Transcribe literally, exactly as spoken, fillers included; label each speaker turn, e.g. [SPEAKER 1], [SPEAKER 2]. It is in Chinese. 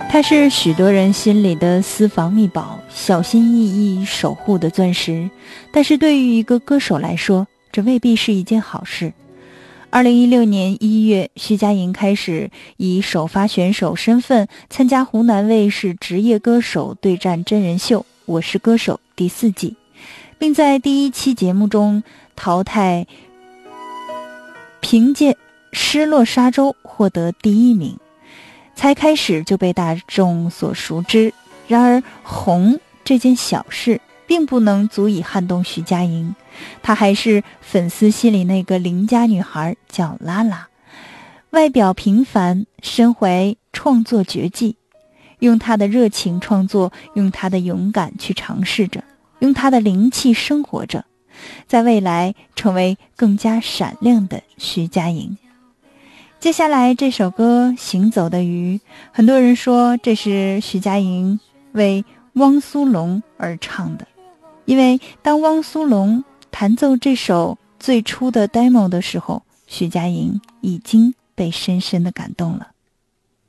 [SPEAKER 1] 它是许多人心里的私房秘宝，小心翼翼守护的钻石。但是对于一个歌手来说，这未必是一件好事。二零一六年一月，徐佳莹开始以首发选手身份参加湖南卫视职业歌手对战真人秀《我是歌手》第四季，并在第一期节目中淘汰，凭借《失落沙洲》获得第一名，才开始就被大众所熟知。然而红这件小事并不能足以撼动徐佳莹，她还是粉丝心里那个邻家女孩，叫拉拉。外表平凡，身怀创作绝技，用她的热情创作，用她的勇敢去尝试着，用她的灵气生活着，在未来成为更加闪亮的徐佳莹。接下来这首歌《行走的鱼》，很多人说这是徐佳莹为汪苏泷而唱的，因为当汪苏泷弹奏这首最初的 demo 的时候，徐佳莹已经被深深的感动了。